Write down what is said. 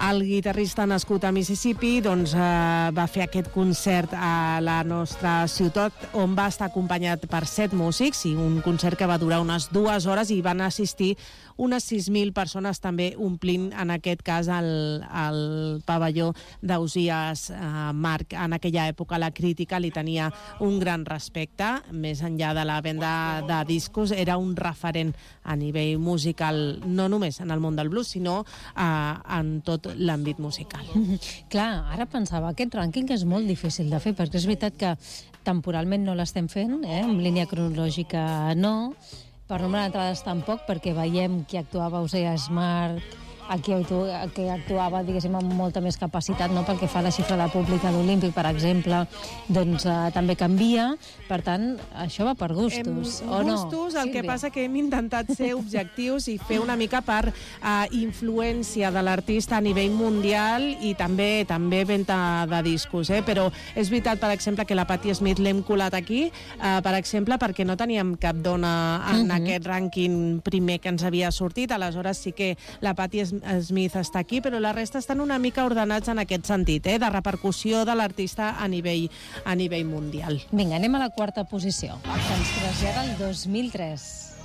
El guitarrista nascut a Mississippi doncs, va fer aquest concert a la nostra ciutat, on va estar acompanyat per 7 músics, i un concert que va durar unes 2 hores, i van assistir unes 6.000 persones, també omplint en aquest cas el pavelló d'Ausiàs Marc. En aquella època la crítica li tenia un gran respecte, més enllà de la venda de discos, era un referent a nivell musical, no només en el món del blues, sinó en tot l'àmbit musical. Clar, ara pensava, aquest rànquing és molt difícil de fer, perquè és veritat que temporalment no l'estem fent, en línia cronològica no, per nombre d'entrades tampoc, perquè veiem qui actuava a Ausiàs Marc, aquí actuava, diguéssim, amb molta més capacitat, no? Pel que fa a la xifra de públic a l'Olímpic, per exemple, doncs també canvia. Per tant, això va per gustos, o no? Gustos, el que passa que hem intentat ser objectius i fer una mica per influència de l'artista a nivell mundial i també venda de discos, però és veritat, per exemple, que la Patti Smith l'hem colat aquí, per exemple, perquè no teníem cap dona en aquest rànquing primer que ens havia sortit. Aleshores sí que la Patti Smith està aquí, però la resta estan una mica ordenats en aquest sentit, de repercussió de l'artista a nivell mundial. Vinga, anem a la quarta posició, que ens trasllada el 2003.